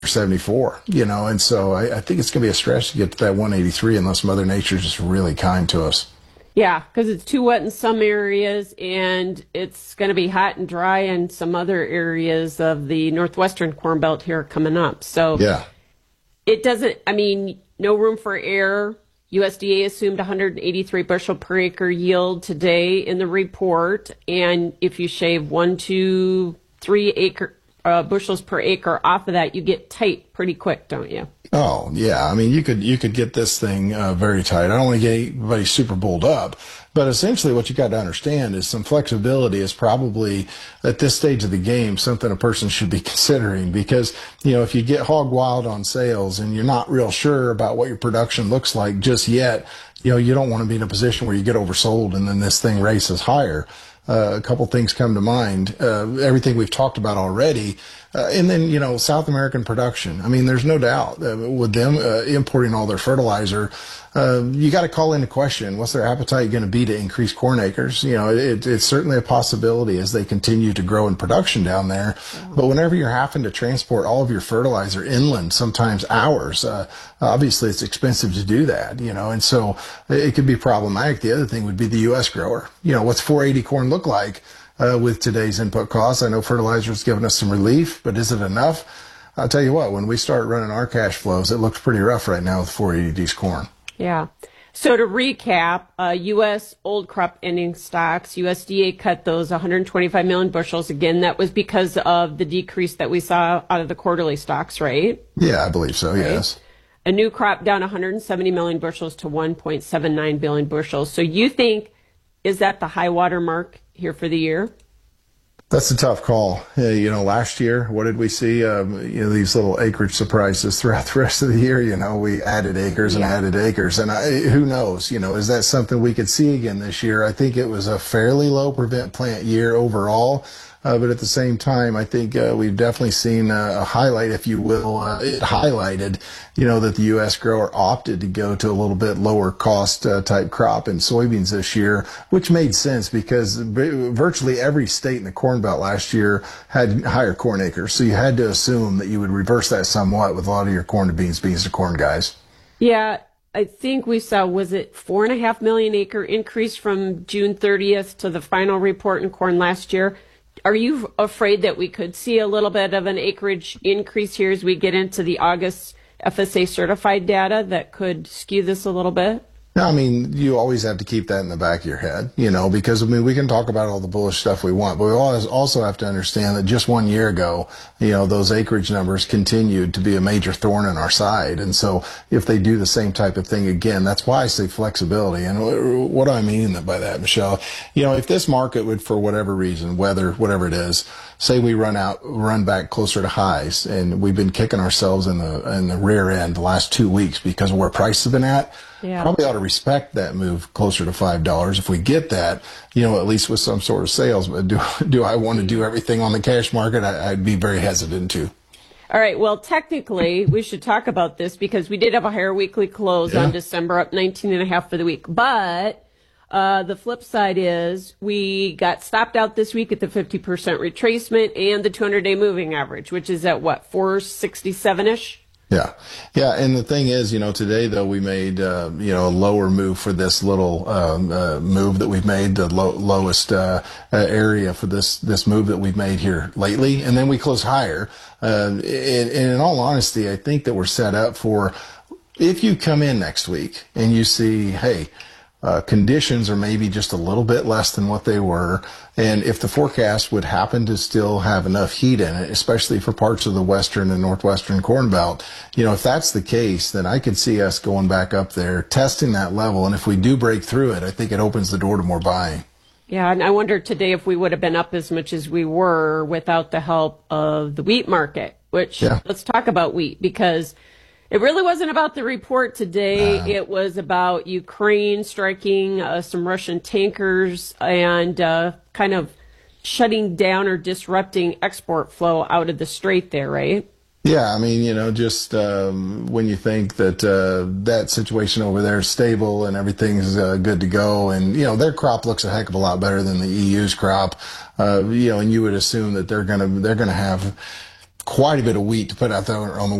74, and so I think it's going to be a stretch to get to that 183 unless Mother Nature's just really kind to us. Yeah, because it's too wet in some areas, and it's going to be hot and dry in some other areas of the northwestern Corn Belt here coming up. So yeah, it doesn't, no room for error. USDA assumed 183 bushel per acre yield today in the report, and if you shave 1, 2, 3 acre bushels per acre off of that, you get tight pretty quick, don't you? Oh, yeah. You could get this thing very tight. I don't want to get anybody super bulled up, but essentially what you got to understand is some flexibility is probably, at this stage of the game, something a person should be considering because, if you get hog wild on sales and you're not real sure about what your production looks like just yet, you don't want to be in a position where you get oversold and then this thing races higher. A couple things come to mind. Everything we've talked about already. And then, South American production. There's no doubt with them importing all their fertilizer, you got to call into question what's their appetite going to be to increase corn acres. It's certainly a possibility as they continue to grow in production down there. But whenever you're having to transport all of your fertilizer inland, sometimes hours, obviously it's expensive to do that, and so it could be problematic. The other thing would be the U.S. grower. What's 480 corn look like? With today's input costs? I know fertilizer's given us some relief, but is it enough? I'll tell you what, when we start running our cash flows, it looks pretty rough right now with 480D's corn. Yeah. So to recap, U.S. old crop ending stocks, USDA cut those 125 million bushels. Again, that was because of the decrease that we saw out of the quarterly stocks, right? Yeah, I believe so, right? Yes. A new crop down 170 million bushels to 1.79 billion bushels. So you think, is that the high water mark here for the year? That's a tough call. Last year, what did we see? These little acreage surprises throughout the rest of the year. We added acres and added acres. And who knows? Is that something we could see again this year? I think it was a fairly low prevent plant year overall. But at the same time, I think we've definitely seen a highlight, if you will. It highlighted, that the U.S. grower opted to go to a little bit lower cost type crop in soybeans this year, which made sense because virtually every state in the Corn Belt last year had higher corn acres. So you had to assume that you would reverse that somewhat with a lot of your corn to beans, beans to corn guys. Yeah. I think we saw, was it 4.5 million acre increase from June 30th to the final report in corn last year? Are you afraid that we could see a little bit of an acreage increase here as we get into the August FSA certified data that could skew this a little bit? No, you always have to keep that in the back of your head, because, we can talk about all the bullish stuff we want, but we always also have to understand that just 1 year ago, those acreage numbers continued to be a major thorn in our side. And so if they do the same type of thing again, that's why I say flexibility. And what do I mean by that, Michelle? If this market would, for whatever reason, weather, whatever it is, say we run back closer to highs, and we've been kicking ourselves in the rear end the last 2 weeks because of where prices have been at. Yeah. Probably ought to respect that move closer to $5. If we get that, at least with some sort of sales. But do I want to do everything on the cash market? I'd be very hesitant to. All right. Well, technically, we should talk about this because we did have a higher weekly close on December, up 19.5 for the week. But the flip side is we got stopped out this week at the 50% retracement and the 200-day moving average, which is at what, 467-ish? Yeah. Yeah. And the thing is, today, though, we made, a lower move for this little move that we've made, the lowest area for this move that we've made here lately. And then we close higher. And in all honesty, I think that we're set up for, if you come in next week and you see, hey, conditions are maybe just a little bit less than what they were. And if the forecast would happen to still have enough heat in it, especially for parts of the western and northwestern Corn Belt, if that's the case, then I could see us going back up there, testing that level. And if we do break through it, I think it opens the door to more buying. Yeah, and I wonder today if we would have been up as much as we were without the help of the wheat market, which let's talk about wheat because it really wasn't about the report today. It was about Ukraine striking some Russian tankers and kind of shutting down or disrupting export flow out of the strait there, right? Yeah, just when you think that that situation over there is stable and everything's good to go, and their crop looks a heck of a lot better than the EU's crop, and you would assume that they're gonna have quite a bit of wheat to put out there on the